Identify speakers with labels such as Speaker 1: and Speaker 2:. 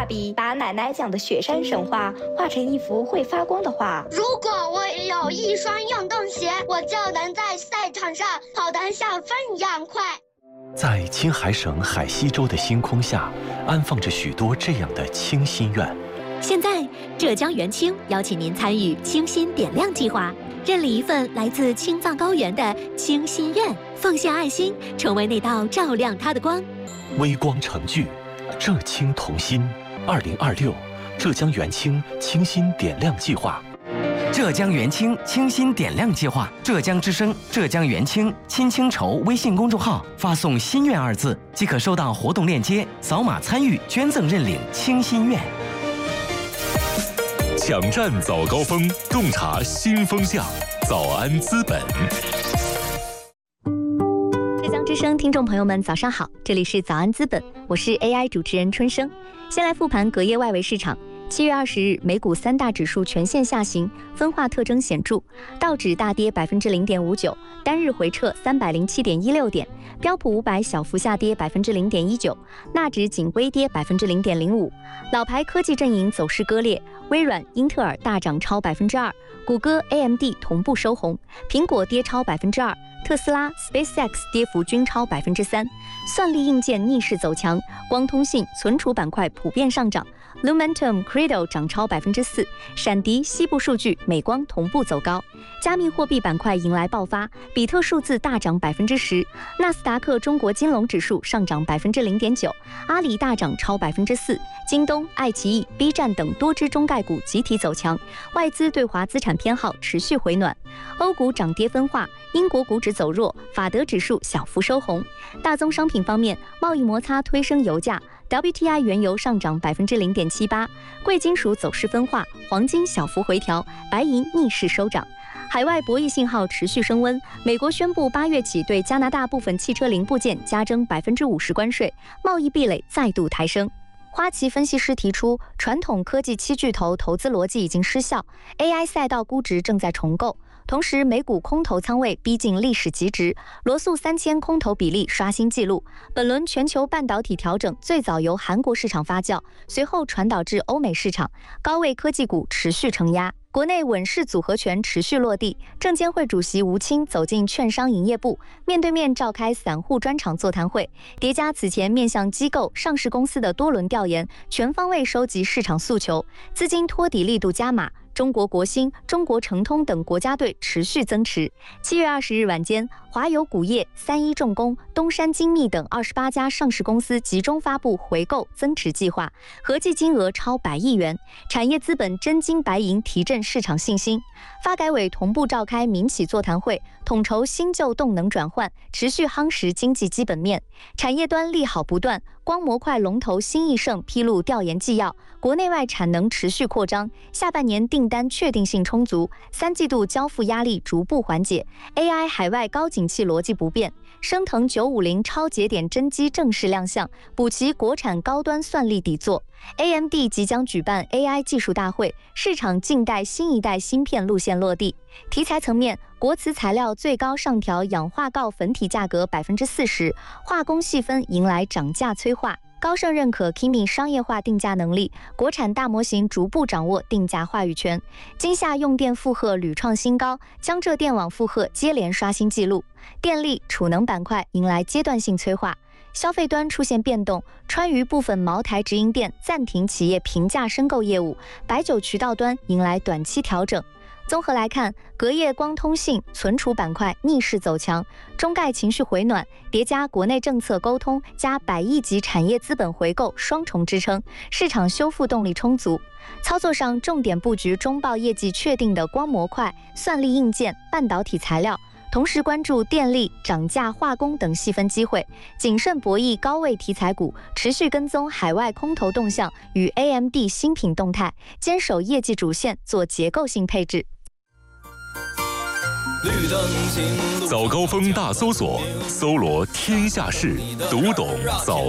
Speaker 1: 笔，把奶奶讲的雪山神话画成一幅会发光的画。
Speaker 2: 如果我也有一双运动鞋，我就能在赛场上跑得像风一样快。
Speaker 3: 在青海省海西州的星空下，安放着许多这样的清心愿。
Speaker 4: 现在，浙江元清邀请您参与清心点亮计划，认领一份来自青藏高原的清心愿，奉献爱心，成为那道照亮它的光。
Speaker 3: 微光成炬，浙青同心。2026浙江元清清心点亮计划。
Speaker 5: 浙江元清清心点亮计划，浙江之声、浙江元清亲清筹微信公众号发送“心愿”2字，即可收到活动链接，扫码参与捐赠认领清心愿。
Speaker 6: 抢占早高峰，洞察新风向，早安资本。
Speaker 4: 浙江之声听众朋友们，早上好，这里是早安资本，我是 AI 主持人春生。先来复盘隔夜外围市场。7月20日，美股3大指数全线下行，分化特征显著。道指大跌0.59%，单日回撤307.16点；标普500小幅下跌0.19%，纳指仅微跌0.05%。老牌科技阵营走势割裂，微软、英特尔大涨超2%，谷歌、AMD 同步收红，苹果跌超2%。特斯拉、SpaceX 跌幅均超3%，算力硬件逆势走强，光通信、存储板块普遍上涨 ，Lumentum、Credo 涨超4%，闪迪、西部数据、美光同步走高，加密货币板块迎来爆发，比特数字大涨10%，纳斯达克中国金融指数上涨0.9%，阿里大涨超4%，京东、爱奇艺、B 站等多只中概股集体走强，外资对华资产偏好持续回暖，欧股涨跌分化。英国股指走弱，法德指数小幅收红。大宗商品方面，贸易摩擦推升油价 ，WTI 原油上涨0.78%，贵金属走势分化，黄金小幅回调，白银逆势收涨。海外博弈信号持续升温，美国宣布8月起对加拿大部分汽车零部件加征50%关税，贸易壁垒再度抬升。花旗分析师提出，传统科技7巨头投资逻辑已经失效 ，AI 赛道估值正在重构。同时，美股空头仓位逼近历史极值，罗素3000空头比例刷新纪录。本轮全球半导体调整最早由韩国市场发酵，随后传导至欧美市场，高位科技股持续承压。国内稳市组合拳持续落地，证监会主席吴清走进券商营业部，面对面召开散户专场座谈会，叠加此前面向机构、上市公司的多轮调研，全方位收集市场诉求，资金托底力度加码。中国国新、中国诚通等国家队持续增持。7月20日晚间，华油钴业、31重工、东山精密等28家上市公司集中发布回购增持计划，合计金额超100亿元。产业资本真金白银提振市场信心。发改委同步召开民企座谈会，统筹新旧动能转换，持续夯实经济基本面。产业端利好不断，光模块龙头新易盛披露调研纪要，国内外产能持续扩张，下半年订单确定性充足，3季度交付压力逐步缓解。AI 海外高景气逻辑不变，升腾950超节点真机正式亮相，补齐国产高端算力底座。AMD 即将举办 AI 技术大会，市场静待新一代芯片路线落地。题材层面，国瓷材料最高上调氧化锆粉体价格40%，化工细分迎来涨价催化。高盛认可 Kimi 商业化定价能力，国产大模型逐步掌握定价话语权。今夏用电负荷屡创新高，江浙电网负荷接连刷新纪录。电力、储能板块迎来阶段性催化。消费端出现变动，川渝部分茅台直营店暂停企业平价申购业务，白酒渠道端迎来短期调整。综合来看，隔夜光通信、存储板块逆势走强，中概情绪回暖，叠加国内政策沟通加100亿级产业资本回购双重支撑，市场修复动力充足。操作上重点布局中报业绩确定的光模块、算力硬件、半导体材料。同时关注电力、涨价化工等细分机会，谨慎博弈高位题材股，持续跟踪海外空头动向与 AMD 新品动态，坚守业绩主线，做结构性配置。
Speaker 6: 早高峰大搜索，搜罗天下事，读懂早